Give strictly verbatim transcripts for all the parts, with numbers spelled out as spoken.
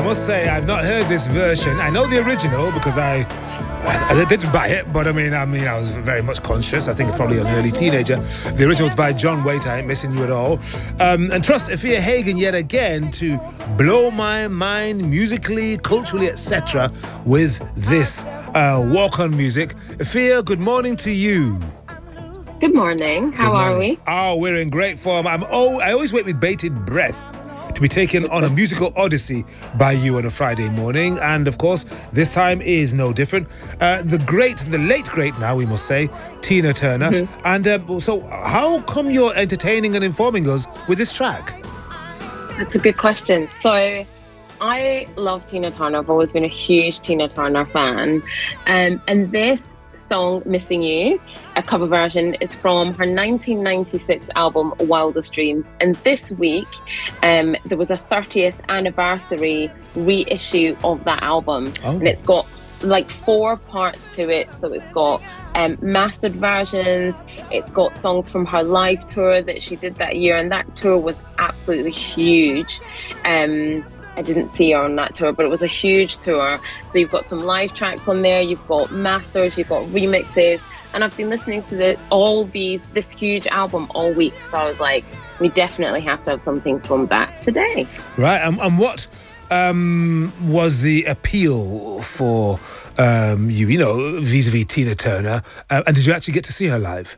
must say I've not heard this version. I know the original because I, I didn't buy it, but I mean, I mean, I was very much conscious. I think probably an early teenager. The original was by John Waite. I ain't missing you at all. Um, and trust Afia Hagen yet again to blow my mind musically, culturally, et cetera with this uh, walk-on music. Afia, good morning to you. Good morning. How Good morning. are we? Oh, we're in great form. I'm oh, I always wait with bated breath to be taken on a musical odyssey by you on a Friday morning. And of course, this time is no different. Uh, the great, the late great now, we must say, Tina Turner. Mm-hmm. And uh, so how come you're entertaining and informing us with this track? That's a good question. So I love Tina Turner. I've always been a huge Tina Turner fan. Um, and this song, Missing You, a cover version, is from her nineteen ninety-six album Wildest Dreams, and this week um, there was a thirtieth anniversary reissue of that album. Oh. And it's got like four parts to it. So it's got um, mastered versions, it's got songs from her live tour that she did that year, and that tour was absolutely huge. um, I didn't see her on that tour, but it was a huge tour. So you've got some live tracks on there, you've got masters, you've got remixes, and I've been listening to the, all these this huge album all week. So I was like, we definitely have to have something from that today. Right, and, and what um, was the appeal for um, you, you know, vis-a-vis Tina Turner? Uh, and did you actually get to see her live?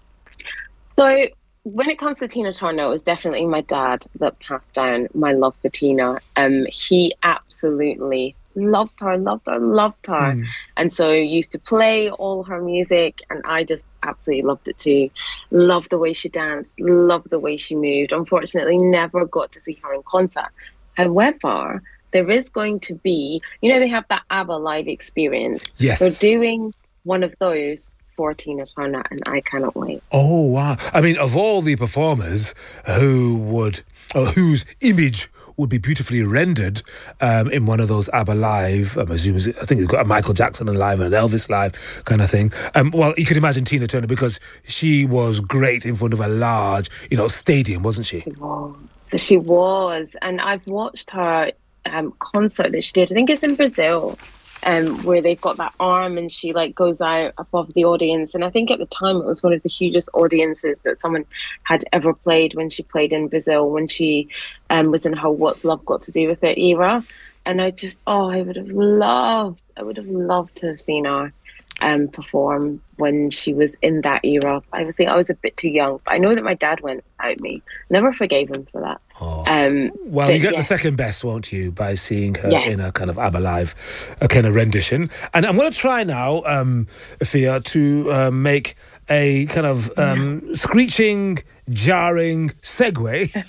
So when it comes to Tina Turner, it was definitely my dad that passed down my love for Tina. Um, he absolutely loved her, loved her, loved her. Mm. And so used to play all her music, and I just absolutely loved it too. Loved the way she danced, loved the way she moved. Unfortunately, never got to see her in concert. However, there is going to be, you know, they have that ABBA live experience. Yes. They're doing one of those for Tina Turner, and I cannot wait. Oh, wow. I mean, of all the performers who would, or whose image would be beautifully rendered um, in one of those ABBA live, I'm assuming, I think it's got a Michael Jackson live and an Elvis live kind of thing. Um, well, you could imagine Tina Turner, because she was great in front of a large, you know, stadium, wasn't she? She was. So she was. And I've watched her um, concert that she did, I think it's in Brazil, Um, where they've got that arm and she like goes out above the audience. And I think at the time it was one of the hugest audiences that someone had ever played when she played in Brazil, when she um, was in her What's Love Got to Do With It era. And I just, oh, I would have loved, I would have loved to have seen her um, perform when she was in that era. I think I was a bit too young, but I know that my dad went without me. Never forgave him for that. Oh. Um, well, but, you get yeah. the second best, won't you, by seeing her yes. in a kind of ABBA live, a kind of rendition. And I'm going to try now, um, Afia, to uh, make a kind of um, yeah. screeching, jarring segue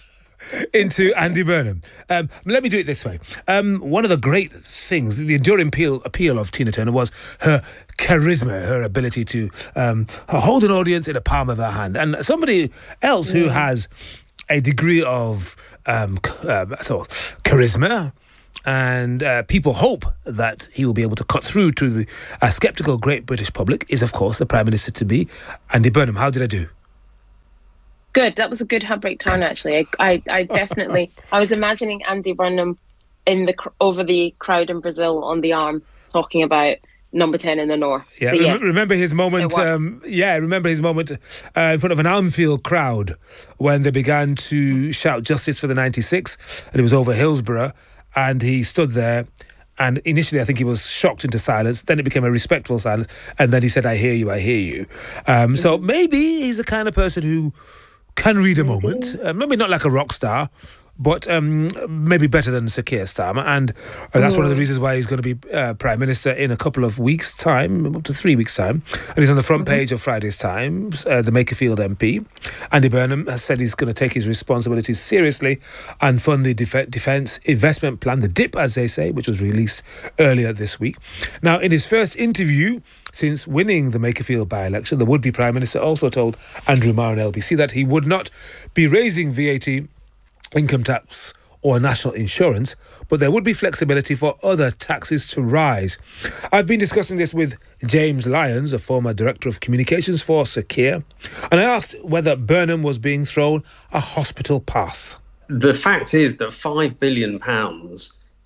into Andy Burnham. Um, let me do it this way. Um, one of the great things, the enduring appeal, appeal of Tina Turner was her charisma, her ability to um, hold an audience in the palm of her hand. And somebody else yeah. who has a degree of um, uh, so charisma, and uh, people hope that he will be able to cut through to the uh, sceptical great British public, is, of course, the Prime Minister-to-be, Andy Burnham. How did I do? Good. That was a good heartbreak turn, actually. I, I, I definitely, I was imagining Andy Burnham in the over the crowd in Brazil on the arm talking about number ten in the North. Yeah, so, yeah. Rem- remember his moment. Um, yeah, remember his moment uh, in front of an Anfield crowd when they began to shout "Justice for the ninety-six," and it was over Hillsborough, and he stood there. And initially, I think he was shocked into silence. Then it became a respectful silence, and then he said, "I hear you, I hear you." Um, mm-hmm. So maybe he's the kind of person who can read a moment, uh, maybe not like a rock star, but um, maybe better than Sir Keir Starmer. And uh, that's mm. one of the reasons why he's going to be uh, Prime Minister in a couple of weeks' time, up to three weeks' time. And he's on the front mm-hmm. page of Friday's Times, uh, the Makerfield M P. Andy Burnham has said he's going to take his responsibilities seriously and fund the Def- Defence Investment Plan, the D I P, as they say, which was released earlier this week. Now, in his first interview since winning the Makerfield by-election, the would-be Prime Minister also told Andrew Marr on L B C that he would not be raising V A T, income tax or national insurance, but there would be flexibility for other taxes to rise. I've been discussing this with James Lyons, a former Director of Communications for Sir Keir, and I asked whether Burnham was being thrown a hospital pass. The fact is that five billion pounds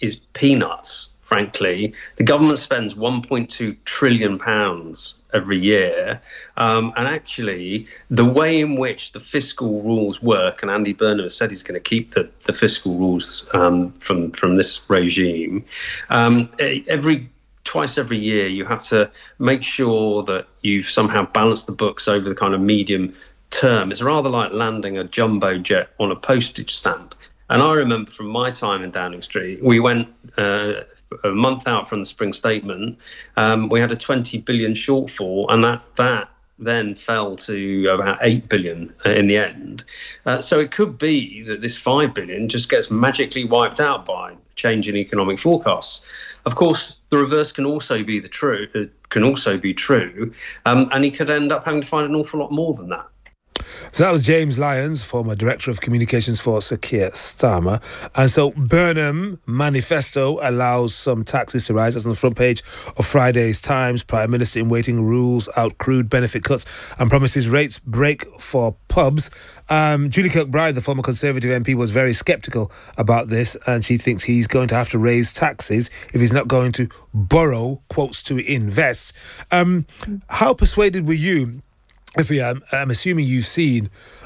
is peanuts, frankly. The government spends one point two trillion pounds every year. Um, and actually, the way in which the fiscal rules work, and Andy Burnham has said he's going to keep the, the fiscal rules um, from, from this regime, um, every twice every year you have to make sure that you've somehow balanced the books over the kind of medium term. It's rather like landing a jumbo jet on a postage stamp. And I remember from my time in Downing Street, we went uh, a month out from the spring statement, um, we had a twenty billion shortfall, and that that then fell to about eight billion in the end. Uh, so it could be that this five billion just gets magically wiped out by change in economic forecasts. Of course, the reverse can also be the true. Uh, can also be true, um, and he could end up having to find an awful lot more than that. So that was James Lyons, former Director of Communications for Sir Keir Starmer. And so Burnham manifesto allows some taxes to rise. That's on the front page of Friday's Times. Prime Minister in waiting rules out crude benefit cuts and promises rates break for pubs. Um, Julie Kirkbride, the former Conservative M P, was very sceptical about this, and she thinks he's going to have to raise taxes if he's not going to borrow, quotes, to invest. Um, how persuaded were you? If we, I'm, I'm assuming you've seen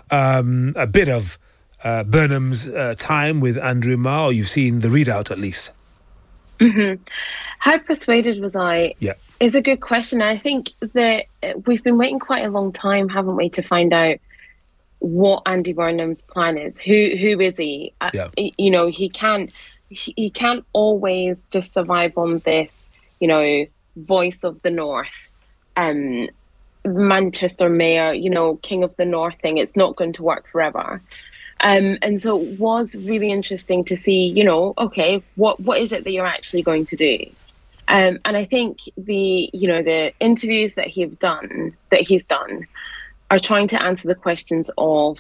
um, a bit of uh, Burnham's uh, time with Andrew Marr, or you've seen the readout at least. Mm-hmm. How persuaded was I? Yeah, is a good question. I think that we've been waiting quite a long time, haven't we, to find out what Andy Burnham's plan is. Who who is he? Yeah. Uh, you know, he can't he, he can't always just survive on this, you know, voice of the North. Um. Manchester mayor, you know, king of the North thing. It's not going to work forever. Um, and so it was really interesting to see, you know, okay, what what is it that you're actually going to do? Um, and I think the, you know, the interviews that he've done, that he's done, are trying to answer the questions of,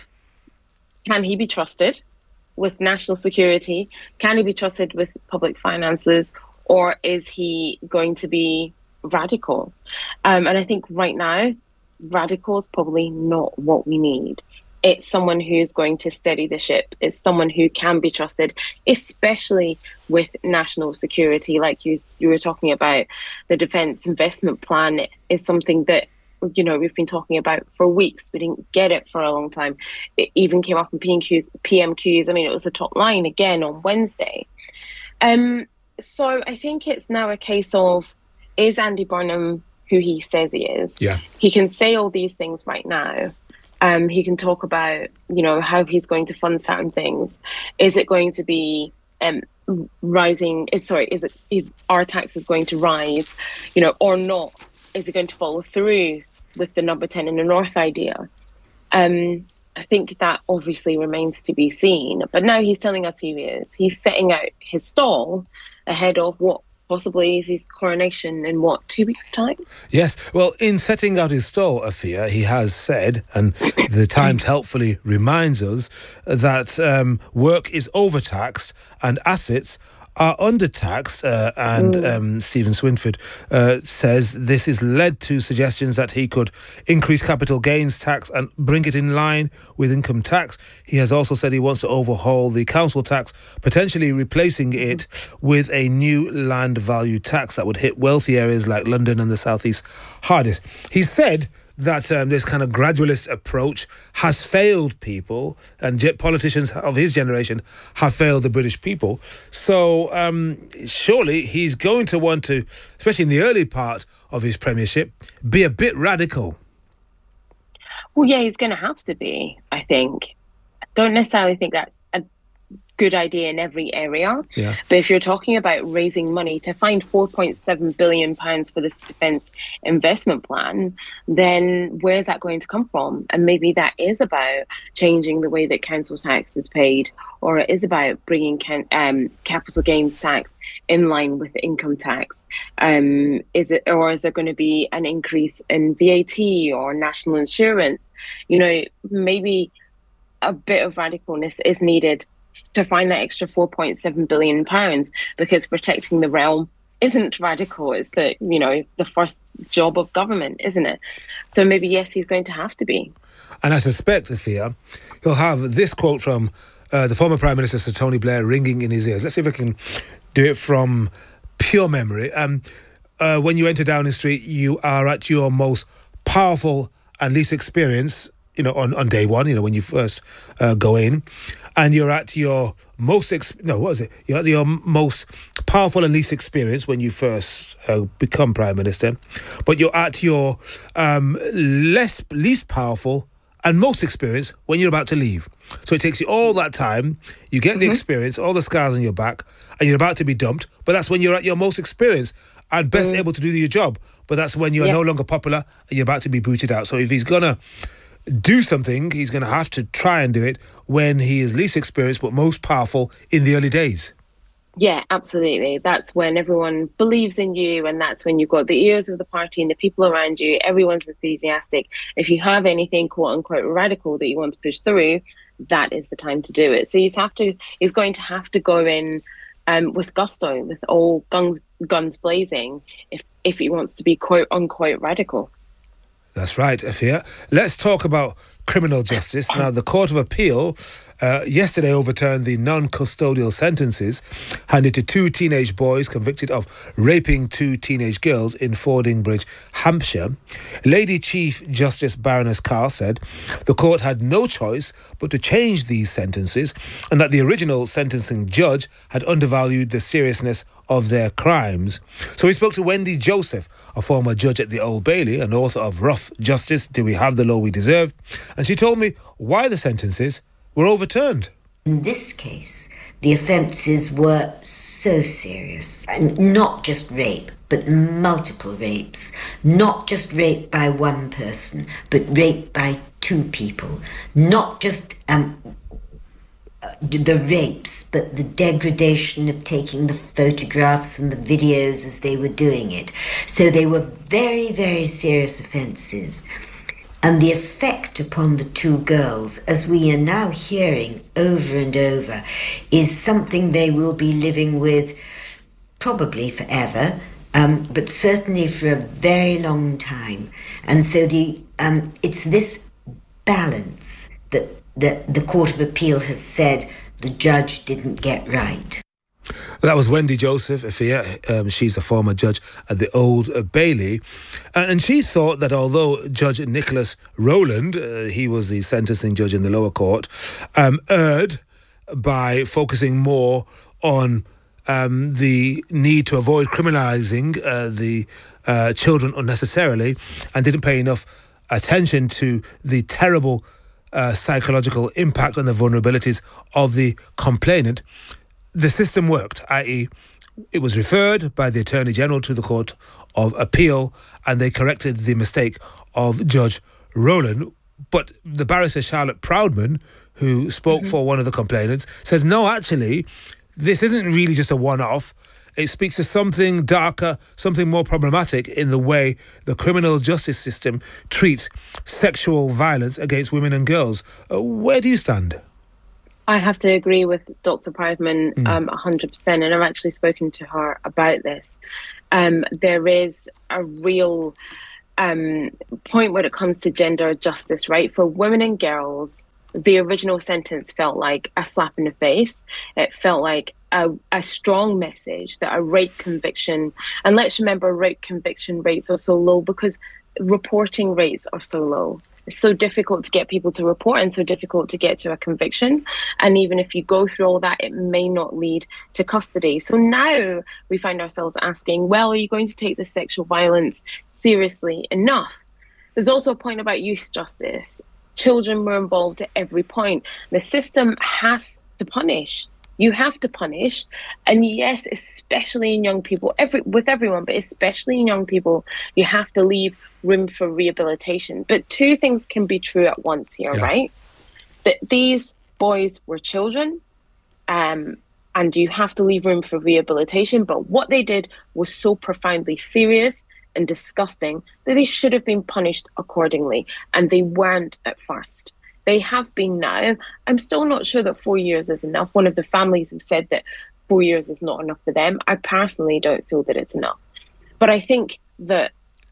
can he be trusted with national security? Can he be trusted with public finances? Or is he going to be radical? Um, and I think right now, radical is probably not what we need. It's someone who's going to steady the ship. It's someone who can be trusted, especially with national security. Like you, you were talking about, the defence investment plan is something that, you know, we've been talking about for weeks. We didn't get it for a long time. It even came up in P M Qs. P M Qs. I mean, it was the top line again on Wednesday. Um, so I think it's now a case of, is Andy Burnham who he says he is? Yeah. He can say all these things right now. Um, he can talk about, you know, how he's going to fund certain things. Is it going to be um, rising? Is, sorry, is it is our taxes going to rise, you know, or not? Is it going to follow through with the number ten in the North idea? Um, I think that obviously remains to be seen. But now he's telling us who he is. He's setting out his stall ahead of what possibly is his coronation in, what, two weeks' time? Yes. Well, in setting out his stall, Afia, he has said, and the Times helpfully reminds us, that um, work is overtaxed and assets are undertaxed, uh, and mm. um, Stephen Swinford uh, says this has led to suggestions that he could increase capital gains tax and bring it in line with income tax. He has also said he wants to overhaul the council tax, potentially replacing it mm. with a new land value tax that would hit wealthy areas like London and the South East hardest. He said that um, this kind of gradualist approach has failed people, and politicians of his generation have failed the British people. So um, surely he's going to want to, especially in the early part of his premiership, be a bit radical. Well, yeah, he's going to have to be, I think. I don't necessarily think that's a good idea in every area. Yeah. But if you're talking about raising money to find four point seven billion pounds for this defence investment plan, then where's that going to come from? And maybe that is about changing the way that council tax is paid, or it is about bringing can, um, capital gains tax in line with income tax. Um, is it, or is there going to be an increase in V A T or national insurance? You know, maybe a bit of radicalness is needed to find that extra four point seven billion pounds, because protecting the realm isn't radical. It's the, you know, the first job of government, isn't it? So maybe, yes, he's going to have to be. And I suspect, Afia, he'll have this quote from uh, the former Prime Minister, Sir Tony Blair, ringing in his ears. Let's see if I can do it from pure memory. Um, uh, when you enter Downing Street, you are at your most powerful and least experienced, you know, on, on day one, you know, when you first uh, go in. And you're at your most, ex- no, what is it? You're at your most powerful and least experienced when you first uh, become Prime Minister. But you're at your um, less, least powerful and most experienced when you're about to leave. So it takes you all that time, you get mm-hmm. the experience, all the scars on your back, and you're about to be dumped. But that's when you're at your most experienced and best mm. able to do your job. But that's when you're yeah. no longer popular and you're about to be booted out. So if he's going to do something, he's going to have to try and do it when he is least experienced but most powerful in the early days. Yeah, absolutely. That's when everyone believes in you, and that's when you've got the ears of the party and the people around you. Everyone's enthusiastic. If you have anything quote unquote radical that you want to push through, that is the time to do it. So he's have to he's going to have to go in um, with gusto, with all guns guns blazing, if if he wants to be quote unquote radical. That's right, Afia. Let's talk about criminal justice. Now, the Court of Appeal uh, yesterday overturned the non-custodial sentences handed to two teenage boys convicted of raping two teenage girls in Fordingbridge, Hampshire. Lady Chief Justice Baroness Carr said the court had no choice but to change these sentences and that the original sentencing judge had undervalued the seriousness of their crimes. So we spoke to Wendy Joseph, a former judge at the Old Bailey and author of Rough Justice, Do We Have the Law We Deserve? And she told me why the sentences were overturned. In this case, the offences were so serious, and not just rape, but multiple rapes. Not just rape by one person, but rape by two people. Not just um, the rapes, but the degradation of taking the photographs and the videos as they were doing it. So they were very, very serious offences. And the effect upon the two girls, as we are now hearing over and over, is something they will be living with probably forever, um, but certainly for a very long time. And so the um, it's this balance that, that the Court of Appeal has said the judge didn't get right. That was Wendy Joseph, Afia. Um, she's a former judge at the Old Bailey. And, and she thought that although Judge Nicholas Rowland, uh, he was the sentencing judge in the lower court, um, erred by focusing more on um, the need to avoid criminalising uh, the uh, children unnecessarily and didn't pay enough attention to the terrible uh, psychological impact on the vulnerabilities of the complainant. The system worked, that is, it was referred by the Attorney General to the Court of Appeal and they corrected the mistake of Judge Rowland. But the barrister Charlotte Proudman, who spoke mm-hmm. for one of the complainants, says, no, actually, this isn't really just a one-off. It speaks to something darker, something more problematic in the way the criminal justice system treats sexual violence against women and girls. Uh, where do you stand? I have to agree with Doctor Proudman Mm. um, one hundred percent, and I've actually spoken to her about this. Um, there is a real um, point when it comes to gender justice, right? For women and girls, the original sentence felt like a slap in the face. It felt like a, a strong message that a rape conviction, and let's remember rape conviction rates are so low because reporting rates are so low. It's so difficult to get people to report and so difficult to get to a conviction. And even if you go through all that, it may not lead to custody. So now we find ourselves asking, well, are you going to take the sexual violence seriously enough? There's also a point about youth justice. Children were involved at every point. The system has to punish. You have to punish. And yes, especially in young people, every with everyone, but especially in young people, you have to leave room for rehabilitation. But two things can be true at once here, yeah. right? That these boys were children, um, and you have to leave room for rehabilitation. But what they did was so profoundly serious and disgusting that they should have been punished accordingly. And they weren't at first. They have been now. I'm still not sure that four years is enough. One of the families have said that four years is not enough for them. I personally don't feel that it's enough. But I think that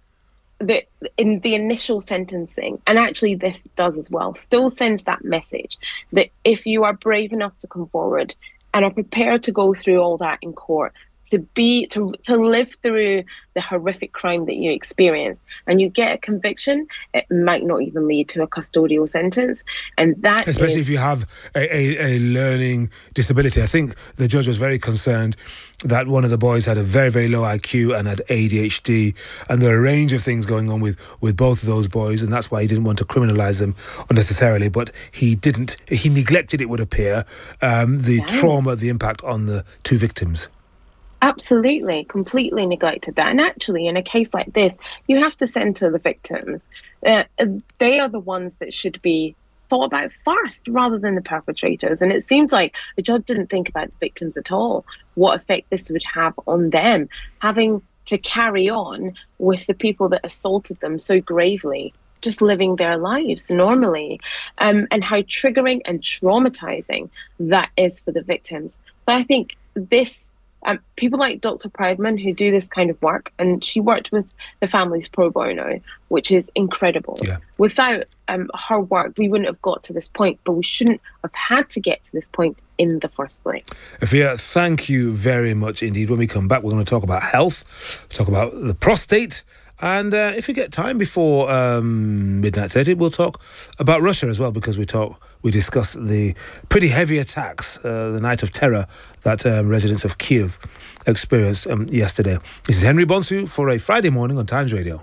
the, in the initial sentencing, and actually this does as well, still sends that message that if you are brave enough to come forward and are prepared to go through all that in court, to be to to live through the horrific crime that you experienced, and you get a conviction, it might not even lead to a custodial sentence. And that especially is, if you have a, a, a learning disability. I think the judge was very concerned that one of the boys had a very, very low I Q and had A D H D, and there are a range of things going on with, with both of those boys, and that's why he didn't want to criminalise them unnecessarily, but he didn't, he neglected, it would appear, um, the yeah. trauma, the impact on the two victims. Absolutely, completely neglected that. And actually, in a case like this, you have to centre the victims. Uh, they are the ones that should be thought about first rather than the perpetrators. And it seems like the judge didn't think about the victims at all, what effect this would have on them, having to carry on with the people that assaulted them so gravely, just living their lives normally, um, and how triggering and traumatizing that is for the victims. So I think this Um, people like Doctor Proudman who do this kind of work, and she worked with the families pro bono, which is incredible. Yeah. Without um, her work, we wouldn't have got to this point, but we shouldn't have had to get to this point in the first place. Afia, thank you very much indeed. When we come back, we're going to talk about health, talk about the prostate, and uh, if we get time before um, midnight thirty, we'll talk about Russia as well, because we talk, we discuss the pretty heavy attacks, uh, the night of terror that um, residents of Kiev experienced um, yesterday. This is Henry Bonsu for a Friday morning on Times Radio.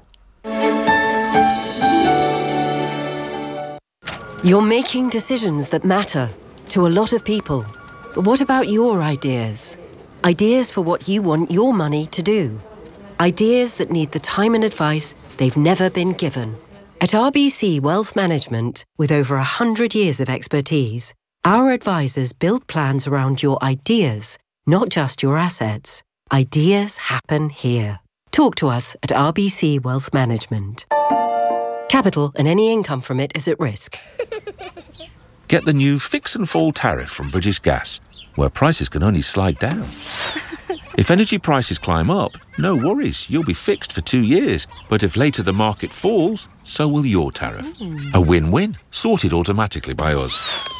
You're making decisions that matter to a lot of people. But what about your ideas? Ideas for what you want your money to do. Ideas that need the time and advice they've never been given. At R B C Wealth Management, with over one hundred years of expertise, our advisors build plans around your ideas, not just your assets. Ideas happen here. Talk to us at R B C Wealth Management. Capital and any income from it is at risk. Get the new Fix and Fall tariff from British Gas, where prices can only slide down. If energy prices climb up, no worries, you'll be fixed for two years. But if later the market falls, so will your tariff. Mm. A win-win, sorted automatically by us.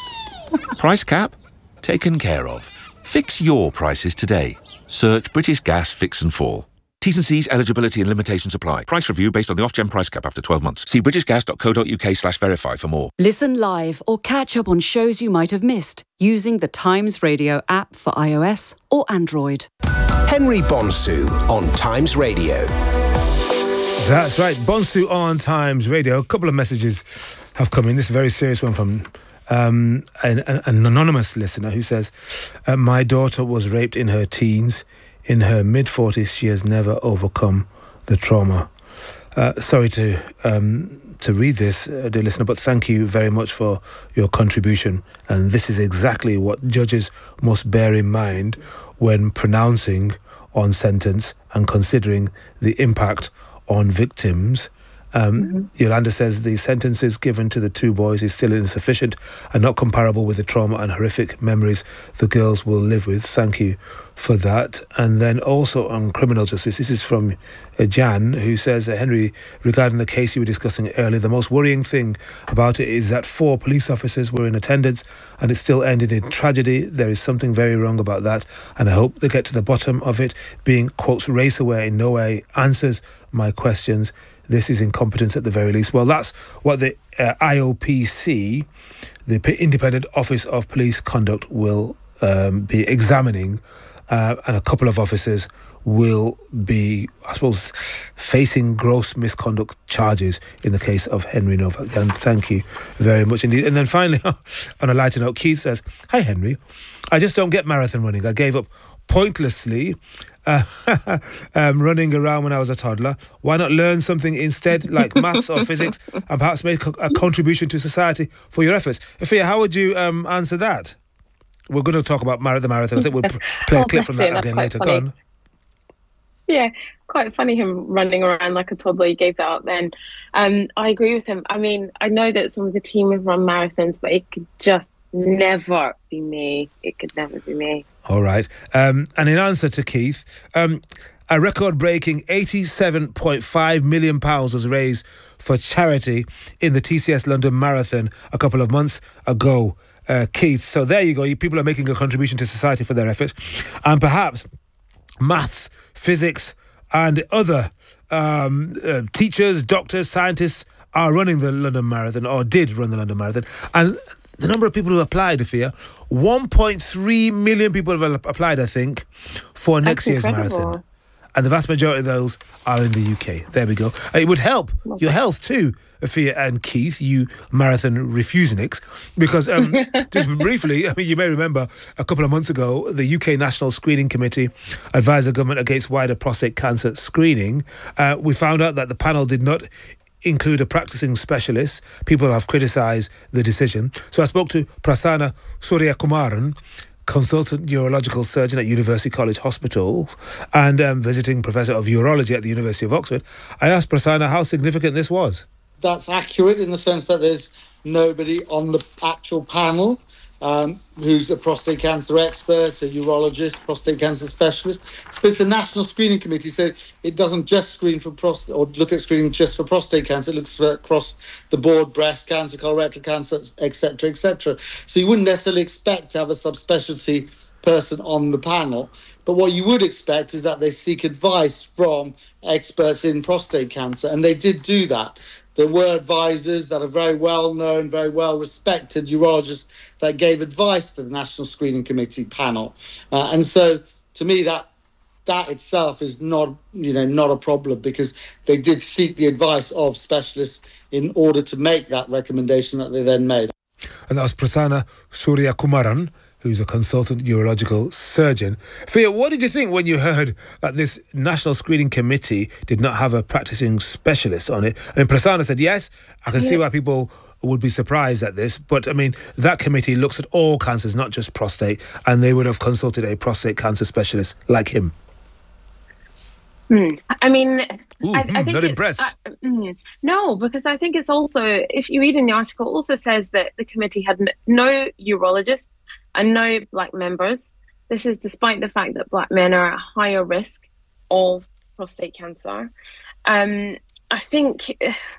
Price cap? Taken care of. Fix your prices today. Search British Gas Fix and Fall. T's and C's, eligibility and limitations apply. Price review based on the Ofgem price cap after twelve months. See britishgas.co.uk slash verify for more. Listen live or catch up on shows you might have missed using the Times Radio app for iOS or Android. Henry Bonsu on Times Radio. That's right, Bonsu on Times Radio. A couple of messages have come in. This is a very serious one from um, an, an anonymous listener who says, uh, my daughter was raped in her teens. In her mid-forties, she has never overcome the trauma. Uh, sorry to um, to read this, uh, dear listener, but thank you very much for your contribution. And this is exactly what judges must bear in mind when pronouncing on sentence and considering the impact on victims. Um, mm-hmm. Yolanda says the sentences given to the two boys is still insufficient and not comparable with the trauma and horrific memories the girls will live with. Thank you for that. And then also on criminal justice, this is from uh, Jan, who says, uh, Henry, regarding the case you were discussing earlier, the most worrying thing about it is that four police officers were in attendance and it still ended in tragedy. There is something very wrong about that, and I hope they get to the bottom of it. Being, quotes, race aware in no way answers my questions. This is incompetence at the very least. Well, that's what the uh, I O P C, the P- Independent Office of Police Conduct, will um, be examining, uh, and a couple of officers will be, I suppose, facing gross misconduct charges in the case of Henry Novak. And thank you very much indeed. And then finally, on a lighter note, Keith says, hi Henry, I just don't get marathon running. I gave up pointlessly uh, um, running around when I was a toddler. Why not learn something instead, like maths or physics, and perhaps make a, a contribution to society for your efforts? Afia, how would you um, answer that? We're going to talk about mar- the marathon. I think we'll p- play a clip from that again later. Go on. Yeah, quite funny him running around like a toddler. He gave that up then. Um, I agree with him. I mean, I know that some of the team have run marathons, but it could just never be me. It could never be me. All right. Um, and in answer to Keith, um, a record-breaking eighty-seven point five million pounds was raised for charity in the T C S London Marathon a couple of months ago. uh, Keith. So there you go. You people are making a contribution to society for their efforts. And perhaps maths, physics and other um, uh, teachers, doctors, scientists are running the London Marathon, or did run the London Marathon. And the number of people who applied, Afia, one point three million people have applied, I think, for next That's year's incredible. marathon. And the vast majority of those are in the U K. There we go. It would help your health too, Afia and Keith, you marathon refuseniks, because um, just briefly, I mean, you may remember a couple of months ago, the U K National Screening Committee advised the government against wider prostate cancer screening. Uh, we found out that the panel did not include a practicing specialist. People have criticised the decision. So I spoke to Prasanna Suryakumaran, consultant urological surgeon at University College Hospital and um, visiting professor of urology at the University of Oxford. I asked Prasanna how significant this was. That's accurate in the sense that there's nobody on the actual panel um, who's a prostate cancer expert, a urologist, prostate cancer specialist. But it's a national screening committee, so it doesn't just screen for prostate or look at screening just for prostate cancer. It looks across the board, breast cancer, colorectal cancer, et cetera, et cetera. So you wouldn't necessarily expect to have a subspecialty person on the panel. But what you would expect is that they seek advice from experts in prostate cancer, and they did do that. There were advisors that are very well-known, very well-respected urologists that gave advice to the National Screening Committee panel. Uh, and so, to me, that that itself is not, you know, not a problem, because they did seek the advice of specialists in order to make that recommendation that they then made. And that was Prasanna Suryakumaran, who's a consultant urological surgeon. Fia, what did you think when you heard that this National Screening Committee did not have a practicing specialist on it? I mean, Prasanna said, yes, I can yeah. see why people would be surprised at this, but I mean, that committee looks at all cancers, not just prostate, and they would have consulted a prostate cancer specialist like him. Hmm. I mean, Ooh, I, I mm, think not it's, impressed. Uh, mm, no, because I think it's also, if you read in the article, it also says that the committee had n- no urologists and no black members. This is despite the fact that black men are at higher risk of prostate cancer. Um, I think,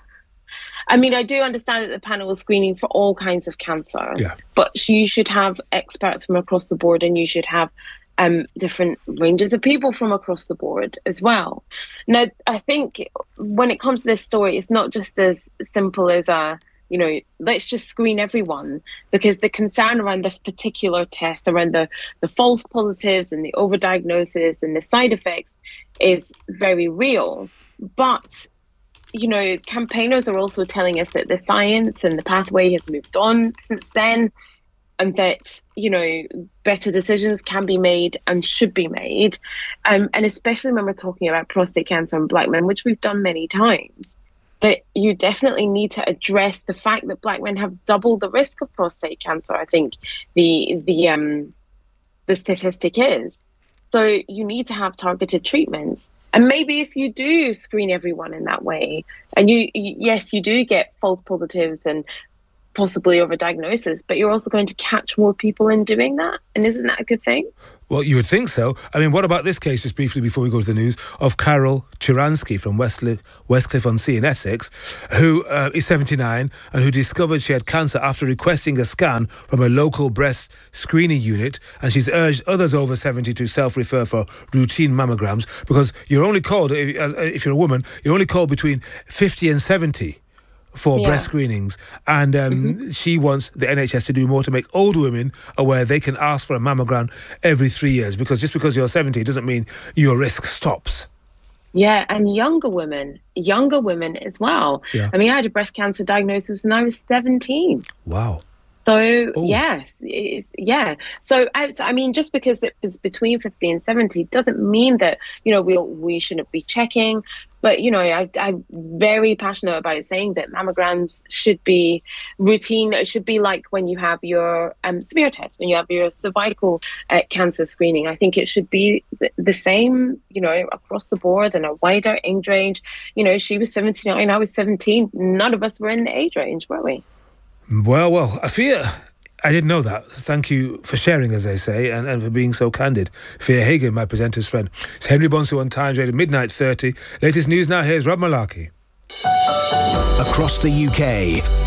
I mean, I do understand that the panel was screening for all kinds of cancer, yeah. but you should have experts from across the board, and you should have um, different ranges of people from across the board as well. Now, I think when it comes to this story, it's not just as simple as a, you know, let's just screen everyone, because the concern around this particular test, around the, the false positives and the overdiagnosis and the side effects, is very real. But, you know, campaigners are also telling us that the science and the pathway has moved on since then, and that, you know, better decisions can be made and should be made. Um, and especially when we're talking about prostate cancer in black men, which we've done many times, that you definitely need to address the fact that black men have double the risk of prostate cancer. I think the the um the statistic is. So you need to have targeted treatments. And maybe if you do screen everyone in that way, and you, you yes, you do get false positives and possibly overdiagnosis, but you're also going to catch more people in doing that. And isn't that a good thing? Well, you would think so. I mean, what about this case, just briefly before we go to the news, of Carol Chiransky from Westcliff, Westcliff-on-Sea in Essex, who uh, is seventy-nine and who discovered she had cancer after requesting a scan from a local breast screening unit. And she's urged others over seventy to self-refer for routine mammograms, because you're only called, if, if you're a woman, you're only called between fifty and seventy for yeah. breast screenings, and um, mm-hmm. she wants the N H S to do more to make older women aware they can ask for a mammogram every three years, because just because you're seventy doesn't mean your risk stops. Yeah, and younger women, younger women as well. Yeah. I mean, I had a breast cancer diagnosis when I was seventeen. Wow. So, Ooh. yes, it's, yeah. So, I, so, I mean, just because it was between fifty and seventy doesn't mean that, you know, we we shouldn't be checking. But, you know, I, I'm very passionate about saying that mammograms should be routine. It should be like when you have your um, smear test, when you have your cervical uh, cancer screening. I think it should be th- the same, you know, across the board and a wider age range. You know, she was seventy-nine, I was seventeen. None of us were in the age range, were we? Well, well, Afia, I didn't know that. Thank you for sharing, as they say, and, and for being so candid. Fia Hagan, my presenter's friend. It's Henry Bonsu on Times Radio, midnight thirty. Latest news now, here's Rob Malarkey. Across the U K,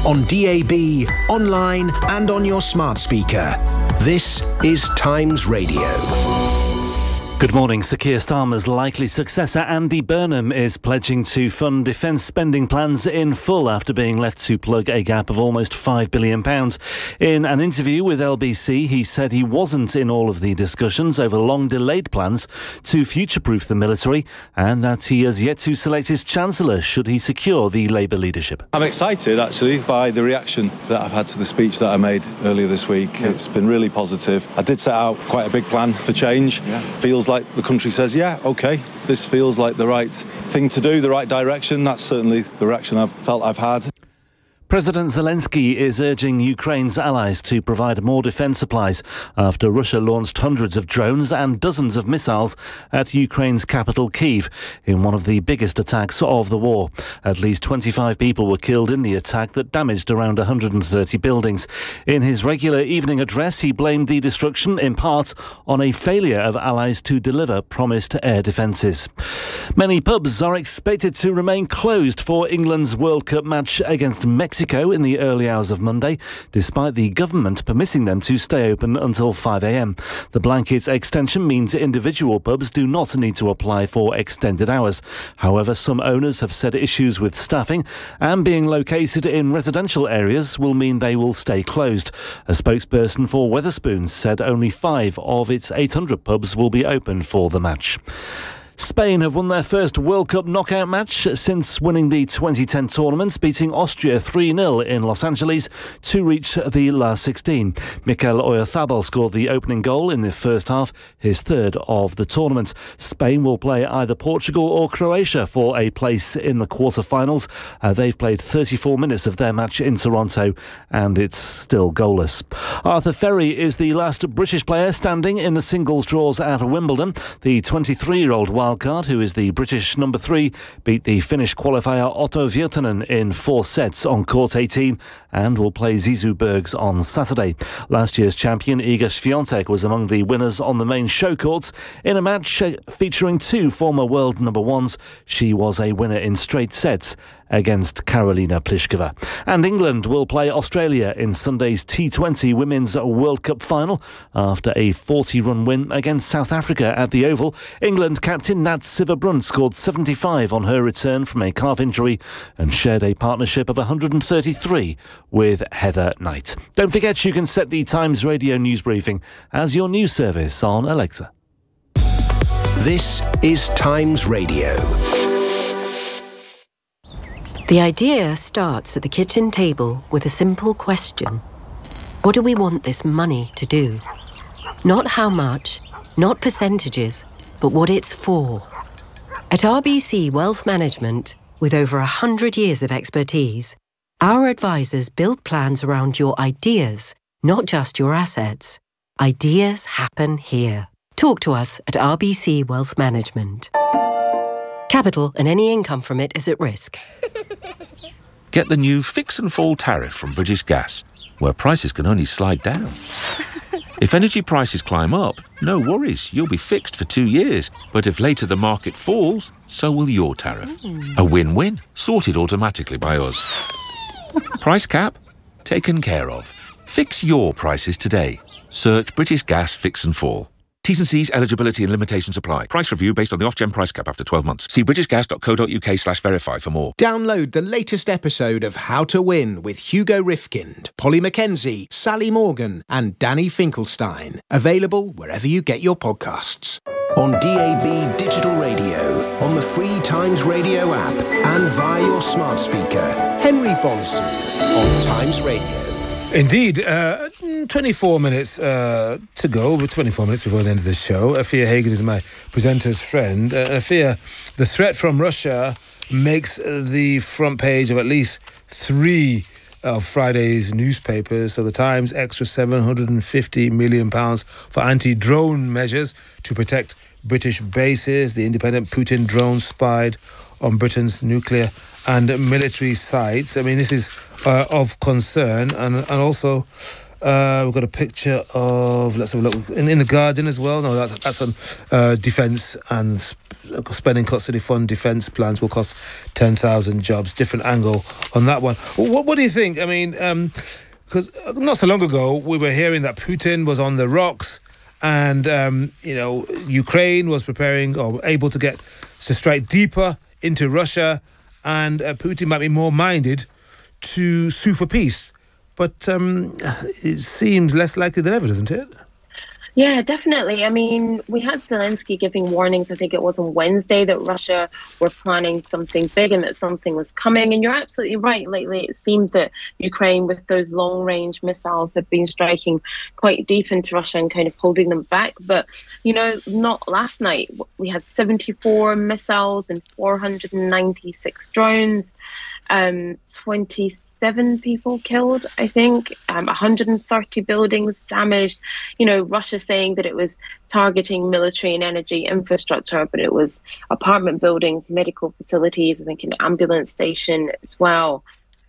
on D A B, online and on your smart speaker. This is Times Radio. Good morning. Sir Keir Starmer's likely successor, Andy Burnham, is pledging to fund defence spending plans in full after being left to plug a gap of almost five billion pounds. In an interview with L B C, he said he wasn't in all of the discussions over long-delayed plans to future-proof the military and that he has yet to select his Chancellor should he secure the Labour leadership. I'm excited, actually, by the reaction that I've had to the speech that I made earlier this week. Yeah. It's been really positive. I did set out quite a big plan for change. Yeah. Feels like the country says, yeah, OK, this feels like the right thing to do, the right direction. That's certainly the reaction I've felt I've had. President Zelensky is urging Ukraine's allies to provide more defence supplies after Russia launched hundreds of drones and dozens of missiles at Ukraine's capital Kyiv in one of the biggest attacks of the war. At least twenty-five people were killed in the attack that damaged around one hundred thirty buildings. In his regular evening address, he blamed the destruction in part on a failure of allies to deliver promised air defences. Many pubs are expected to remain closed for England's World Cup match against Mexico. Mexico in the early hours of Monday, despite the government permitting them to stay open until five a.m. The blanket extension means individual pubs do not need to apply for extended hours. However, some owners have said issues with staffing and being located in residential areas will mean they will stay closed. A spokesperson for Wetherspoons said only five of its eight hundred pubs will be open for the match. Spain have won their first World Cup knockout match since winning the twenty ten tournament, beating Austria three nil in Los Angeles to reach the last sixteen. Mikel Oyarzabal scored the opening goal in the first half, his third of the tournament. Spain will play either Portugal or Croatia for a place in the quarter-finals. Uh, they've played thirty-four minutes of their match in Toronto and it's still goalless. Arthur Ferry is the last British player standing in the singles draws at Wimbledon. The twenty-three-year-old wildcard, who is the British number three, beat the Finnish qualifier Otto Virtanen in four sets on court eighteen and will play Zizou Bergs on Saturday. Last year's champion Iga Swiatek was among the winners on the main show courts. In a match featuring two former world number ones, she was a winner in straight sets against Karolina Pliskova. And England will play Australia in Sunday's T twenty Women's World Cup final after a forty-run win against South Africa at the Oval. England captain Nat Sciver-Brunt scored seventy-five on her return from a calf injury and shared a partnership of one hundred thirty-three with Heather Knight. Don't forget you can set the Times Radio news briefing as your news service on Alexa. This is Times Radio. The idea starts at the kitchen table with a simple question. What do we want this money to do? Not how much, not percentages, but what it's for. At R B C Wealth Management, with over one hundred years of expertise, our advisors build plans around your ideas, not just your assets. Ideas happen here. Talk to us at R B C Wealth Management. Capital and any income from it is at risk. Get the new Fix and Fall tariff from British Gas, where prices can only slide down. If energy prices climb up, no worries, you'll be fixed for two years. But if later the market falls, so will your tariff. Mm. A win-win, sorted automatically by us. Price cap? Taken care of. Fix your prices today. Search British Gas Fix and Fall. T's and C's, eligibility and limitations apply. Price review based on the Ofgem price cap after twelve months. See britishgas.co.uk slash verify for more. Download the latest episode of How to Win with Hugo Rifkind, Polly Mackenzie, Sally Morgan and Danny Finkelstein. Available wherever you get your podcasts. On D A B Digital Radio, on the free Times Radio app and via your smart speaker. Henry Bonson on Times Radio. Indeed, uh, twenty-four minutes uh, to go, but twenty-four minutes before the end of the show. Afia Hagen is my presenter's friend. Uh, Afia, the threat from Russia makes the front page of at least three of Friday's newspapers. So the Times, extra seven hundred fifty million pounds for anti-drone measures to protect British bases. The Independent, Putin drone spied on Britain's nuclear and military sites. I mean, this is uh, of concern, and, and also Uh, we've got a picture of, let's have a look, in, in the Guardian as well. No, that, that's on uh, defence and sp- spending custody fund defence plans will cost ten thousand jobs. Different angle on that one. What, what do you think? I mean, because um, not so long ago we were hearing that Putin was on the rocks and, um, you know, Ukraine was preparing or able to get to strike deeper into Russia, and uh, Putin might be more minded to sue for peace. But um, it seems less likely than ever, doesn't it? Yeah, definitely. I mean, we had Zelensky giving warnings, I think it was on Wednesday, that Russia were planning something big and that something was coming. And you're absolutely right. Lately, it seemed that Ukraine, with those long-range missiles, had been striking quite deep into Russia and kind of holding them back. But, you know, not last night. We had seventy-four missiles and four hundred ninety-six drones. Um, twenty-seven people killed, I think, um, one hundred thirty buildings damaged. You know, Russia saying that it was targeting military and energy infrastructure, but it was apartment buildings, medical facilities, I think an ambulance station as well.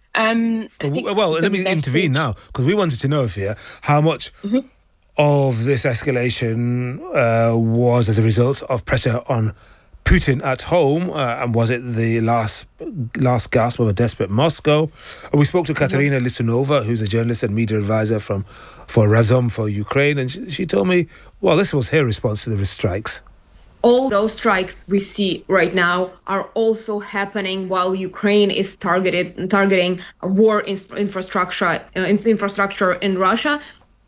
Um, well, well let me message- intervene now, because we wanted to know, Fia, how much mm-hmm. of this escalation uh, was as a result of pressure on Putin at home, uh, and was it the last last gasp of a desperate Moscow? We spoke to Katerina Lisunova, who's a journalist and media advisor from for Razom for Ukraine, and she, she told me, well, this was her response to the strikes. All those strikes we see right now are also happening while Ukraine is targeted targeting war infrastructure uh, infrastructure in Russia.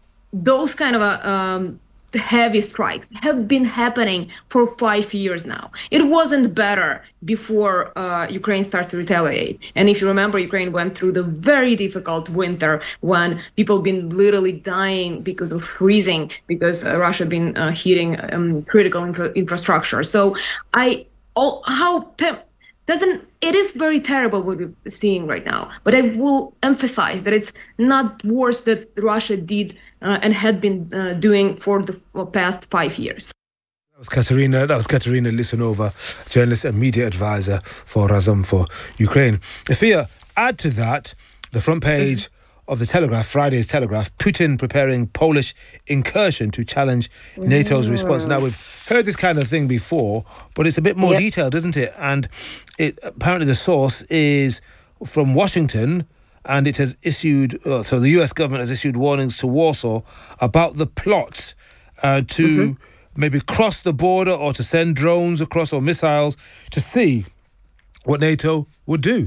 Those kind of a um, The heavy strikes have been happening for five years now. It wasn't better before uh, Ukraine started to retaliate. And if you remember, Ukraine went through the very difficult winter when people been literally dying because of freezing, because uh, Russia been uh, hitting um, critical infra- infrastructure. So I, all, how doesn't it is very terrible what we're seeing right now. But I will emphasize that it's not worse that Russia did uh, and had been uh, doing for the past five years. That was Katerina. That was Katerina Lisunova, journalist and media advisor for Razom for Ukraine. Fia, add to that the front page of the Telegraph, Friday's Telegraph, Putin preparing Polish incursion to challenge NATO's mm. response. Now, we've heard this kind of thing before, but it's a bit more yep. detailed, isn't it? And it apparently the source is from Washington, and it has issued, uh, so the U S government has issued warnings to Warsaw about the plot uh, to mm-hmm. maybe cross the border or to send drones across or missiles to see what NATO would do.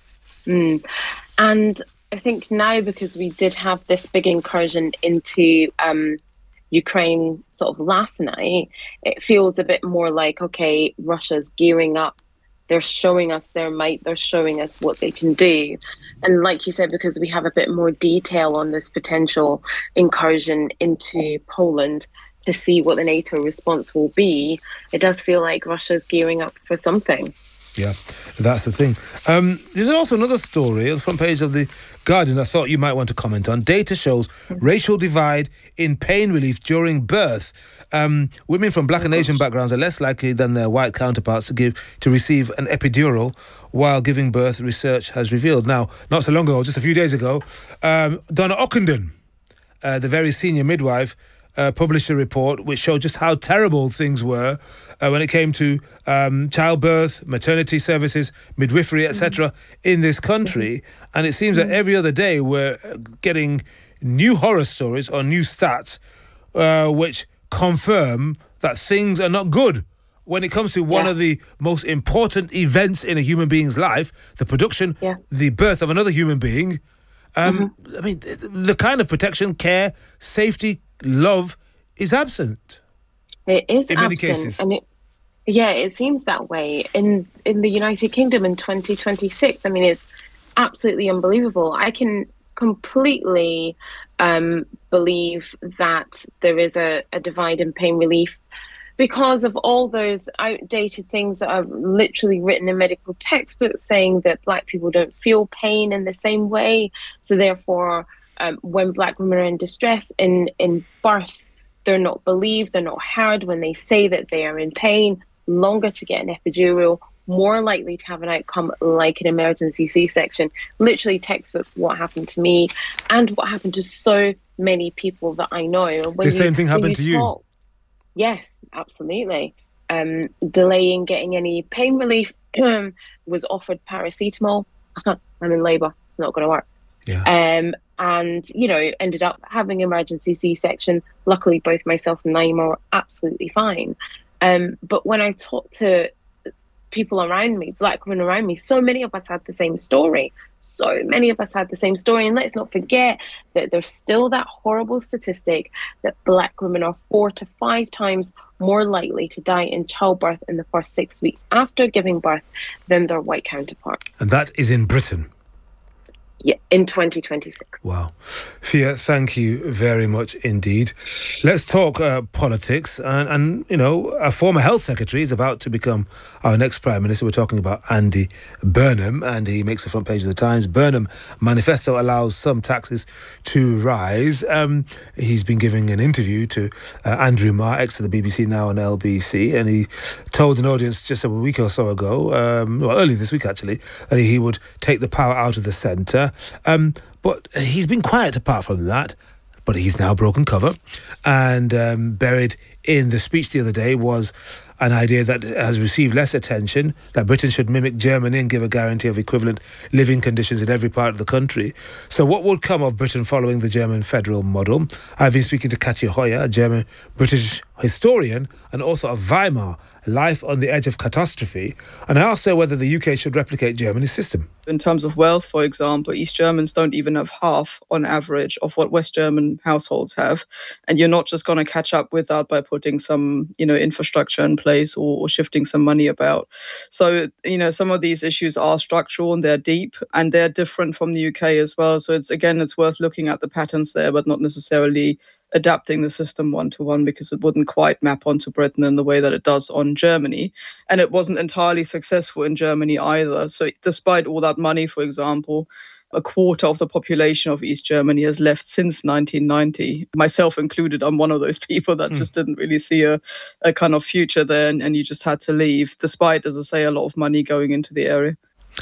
Mm. And I think now, because we did have this big incursion into um, Ukraine sort of last night, it feels a bit more like, okay, Russia's gearing up. They're showing us their might. They're showing us what they can do. And like you said, because we have a bit more detail on this potential incursion into Poland to see what the NATO response will be, it does feel like Russia's gearing up for something. Yeah, that's the thing. Um, there's also another story on the front page of the Guardian I thought you might want to comment on. Data shows racial divide in pain relief during birth. Um, women from black and Asian backgrounds are less likely than their white counterparts to give to receive an epidural while giving birth, research has revealed. Now, not so long ago, just a few days ago, um, Donna Ockenden, uh, the very senior midwife, Uh, published a report which showed just how terrible things were uh, when it came to um, childbirth, maternity services, midwifery, et cetera mm-hmm. in this country. Mm-hmm. And it seems mm-hmm. that every other day we're getting new horror stories or new stats uh, which confirm that things are not good when it comes to one yeah. of the most important events in a human being's life, the production, yeah. the birth of another human being. Um, mm-hmm. I mean, the kind of protection, care, safety, love is absent. It is in absent, many cases. And it, yeah, it seems that way. In in the United Kingdom in twenty twenty-six, I mean, it's absolutely unbelievable. I can completely um, believe that there is a, a divide in pain relief because of all those outdated things that are literally written in medical textbooks saying that Black people don't feel pain in the same way. So therefore, um, when Black women are in distress in, in birth, they're not believed, they're not heard when they say that they are in pain, longer to get an epidural, more likely to have an outcome like an emergency C-section. Literally textbook what happened to me and what happened to so many people that I know. When the same you, thing happened to you? Talk, yes, absolutely. Um, delaying getting any pain relief, was offered paracetamol. I'm in labour. It's not going to work. Yeah. Um, and, you know, ended up having emergency C-section. Luckily, both myself and Naima were absolutely fine. Um, but when I talked to people around me, black women around me, so many of us had the same story. So many of us had the same story. And let's not forget that there's still that horrible statistic that black women are four to five times more likely to die in childbirth in the first six weeks after giving birth than their white counterparts. And that is in Britain. Yeah, in twenty twenty-six. Wow. Fia, thank you very much indeed. Let's talk uh, politics. And, and, you know, a former health secretary is about to become our next prime minister. We're talking about Andy Burnham, and he makes the front page of the Times. Burnham manifesto allows some taxes to rise. Um, he's been giving an interview to uh, Andrew Marr, ex of the B B C, now on L B C, and he told an audience just a week or so ago, um, well, early this week actually, that he would take the power out of the centre. Um, but he's been quiet apart from that. But he's now broken cover, and um, buried in the speech the other day was an idea that has received less attention, that Britain should mimic Germany and give a guarantee of equivalent living conditions in every part of the country. So what would come of Britain following the German federal model? I've been speaking to Katja Hoyer, a German-British historian and author of Weimar, Life on the Edge of Catastrophe, and I asked her whether the U K should replicate Germany's system. In terms of wealth, for example, East Germans don't even have half, on average, of what West German households have. And you're not just going to catch up with that by putting some, you know, infrastructure in place or, or shifting some money about. So, you know, some of these issues are structural and they're deep and they're different from the U K as well. So it's, again, it's worth looking at the patterns there, but not necessarily adapting the system one-to-one, because it wouldn't quite map onto Britain in the way that it does on Germany. And it wasn't entirely successful in Germany either. So despite all that money, for example, a quarter of the population of East Germany has left since nineteen ninety. Myself included, I'm one of those people that mm. just didn't really see a, a kind of future there, and, and you just had to leave, despite, as I say, a lot of money going into the area.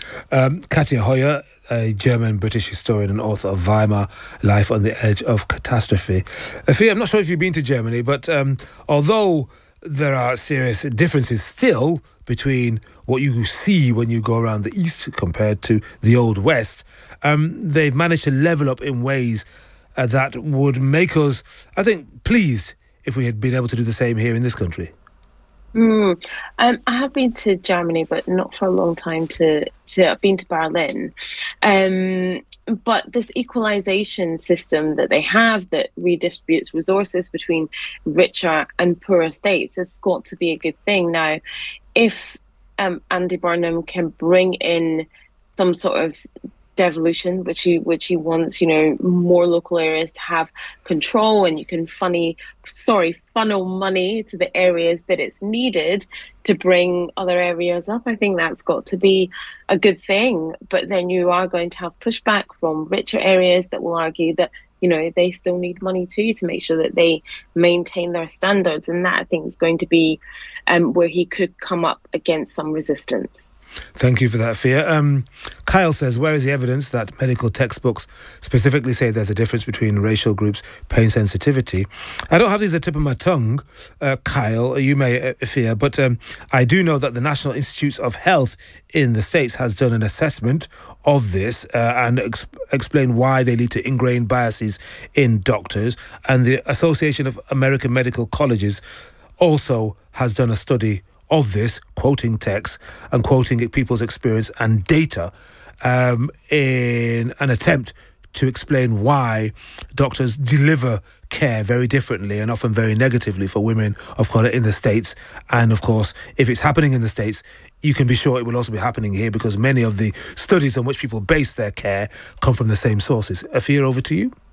Um, Katja Hoyer, a German-British historian and author of Weimar, Life on the Edge of Catastrophe. Fia, I'm not sure if you've been to Germany, but um, although there are serious differences still between what you see when you go around the East compared to the Old West, um, they've managed to level up in ways uh, that would make us, I think, pleased if we had been able to do the same here in this country. Mm. Um, I have been to Germany, but not for a long time. To, to I've been to Berlin, um, but this equalization system that they have that redistributes resources between richer and poorer states has got to be a good thing. Now, if um, Andy Burnham can bring in some sort of devolution, which he which he wants, you know, more local areas to have control, and you can funny, sorry, funnel money to the areas that it's needed to bring other areas up. I think that's got to be a good thing. But then you are going to have pushback from richer areas that will argue that, you know, they still need money too to make sure that they maintain their standards, and that I think is going to be um, where he could come up against some resistance. Thank you for that, Fia. Um, Kyle says, where is the evidence that medical textbooks specifically say there's a difference between racial groups' pain sensitivity? I don't have these at the tip of my tongue, uh, Kyle, you may, uh, Fia, but um, I do know that the National Institutes of Health in the States has done an assessment of this uh, and ex- explained why they lead to ingrained biases in doctors. And the Association of American Medical Colleges also has done a study of this, quoting text and quoting people's experience and data um, in an attempt to explain why doctors deliver care very differently and often very negatively for women of colour in the States. And of course, if it's happening in the States, you can be sure it will also be happening here, because many of the studies on which people base their care come from the same sources. Afia, over to you.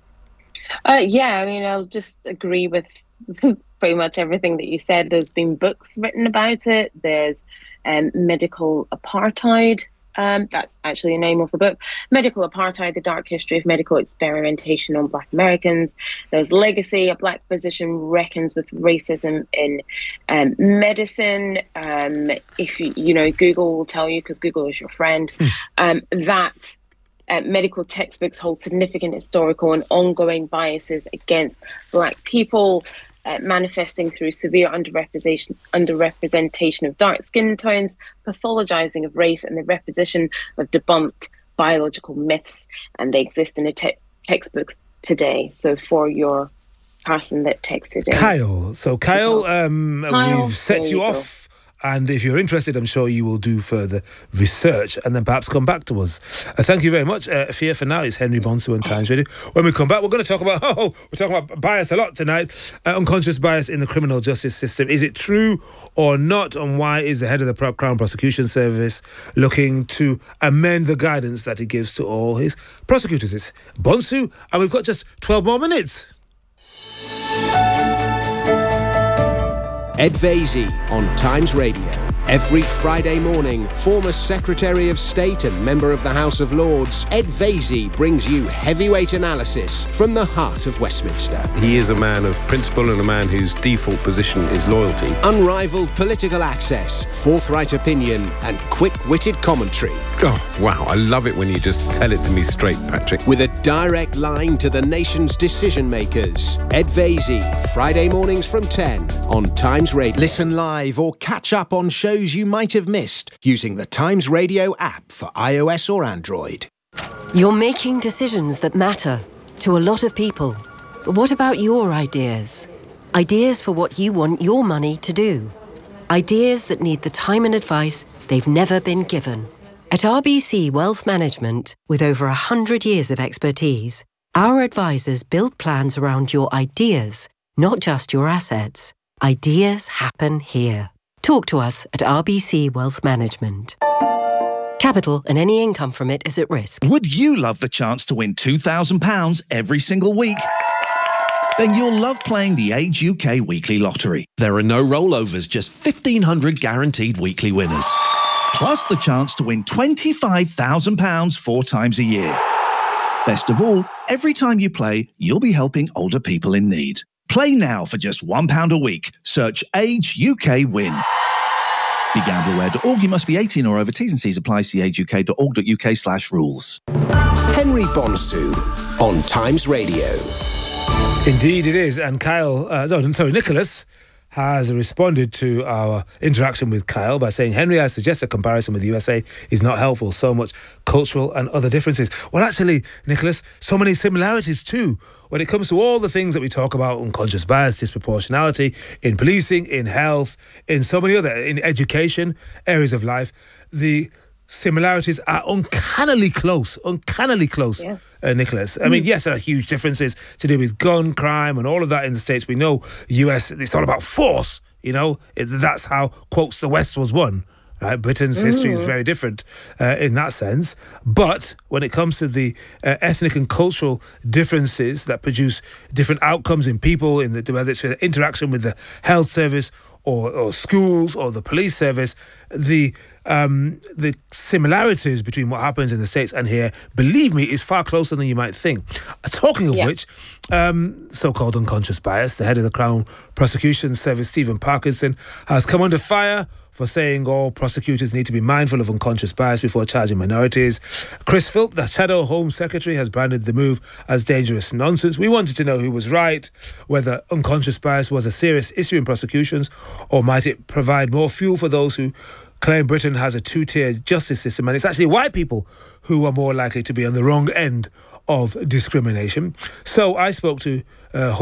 Uh, yeah, I mean, I'll just agree with pretty much everything that you said. There's been books written about it. There's um, Medical Apartheid. Um, that's actually the name of the book. Medical Apartheid, The Dark History of Medical Experimentation on Black Americans. There's Legacy, A Black Physician Reckons with Racism in um, Medicine. Um, if you, you know, Google will tell you, because Google is your friend, um, that uh, medical textbooks hold significant historical and ongoing biases against Black people, uh, manifesting through severe underrepresentation, underrepresentation of dark skin tones, pathologizing of race, and the repetition of debunked biological myths. And they exist in the te- textbooks today. So for your person that texted in. Kyle. So Kyle, um, Kyle, we've set you, you off. And if you're interested, I'm sure you will do further research and then perhaps come back to us. Uh, thank you very much. Uh, Fia, for now, it's Henry Bonsu on Times Radio. When we come back, we're going to talk about, oh, we're talking about bias a lot tonight. Uh, unconscious bias in the criminal justice system. Is it true or not? And why is the head of the Crown Prosecution Service looking to amend the guidance that he gives to all his prosecutors? It's Bonsu, and we've got just twelve more minutes. Ed Vaizey on Times Radio. Every Friday morning, former Secretary of State and member of the House of Lords, Ed Vaizey brings you heavyweight analysis from the heart of Westminster. He is a man of principle and a man whose default position is loyalty. Unrivaled political access, forthright opinion, and quick-witted commentary. Oh, wow, I love it when you just tell it to me straight, Patrick. With a direct line to the nation's decision-makers. Ed Vaizey, Friday mornings from ten on Times Radio. Listen live or catch up on shows you might have missed using the Times Radio app for iOS or Android. You're making decisions that matter to a lot of people. But what about your ideas? Ideas for what you want your money to do. Ideas that need the time and advice they've never been given. At R B C Wealth Management, with over one hundred years of expertise, our advisors build plans around your ideas, not just your assets. Ideas happen here. Talk to us at R B C Wealth Management. Capital and any income from it is at risk. Would you love the chance to win two thousand pounds every single week? Then you'll love playing the Age U K Weekly Lottery. There are no rollovers, just fifteen hundred guaranteed weekly winners. Plus the chance to win twenty-five thousand pounds four times a year. Best of all, every time you play, you'll be helping older people in need. Play now for just one pound a week. Search Age U K Win. Be gamble aware dot org. You must be eighteen or over. T's and C's apply. See age u k dot org dot u k slash rules. Henry Bonsu on Times Radio. Indeed it is. And Kyle, uh, no, sorry, Nicholas has responded to our interaction with Kyle by saying, Henry, I suggest a comparison with the U S A is not helpful. So much cultural and other differences. Well, actually, Nicholas, so many similarities too. When it comes to all the things that we talk about, unconscious bias, disproportionality, in policing, in health, in so many other, in education, areas of life, the similarities are uncannily close, uncannily close, yeah. uh, Nicholas. I mean, yes, there are huge differences to do with gun crime and all of that in the States. We know U S, it's all about force, you know. It, that's how, quotes, the West was won. Right? Britain's mm. history is very different uh, in that sense. But when it comes to the uh, ethnic and cultural differences that produce different outcomes in people, in the, whether it's interaction with the health service or, or schools or the police service, the um, the similarities between what happens in the States and here, believe me, is far closer than you might think. Uh, talking of yeah. which, um, so-called unconscious bias, the head of the Crown Prosecution Service, Stephen Parkinson, has come under fire for saying all prosecutors need to be mindful of unconscious bias before charging minorities. Chris Philp, the Shadow Home Secretary, has branded the move as dangerous nonsense. We wanted to know who was right, whether unconscious bias was a serious issue in prosecutions, or might it provide more fuel for those who claim Britain has a two-tier justice system, and it's actually white people who are more likely to be on the wrong end of discrimination. So I spoke to uh,